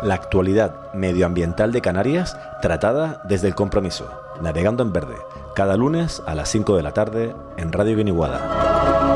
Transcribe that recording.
La actualidad medioambiental de Canarias tratada desde el compromiso. Navegando en Verde, cada lunes a las 5 de la tarde en Radio Guiniguada.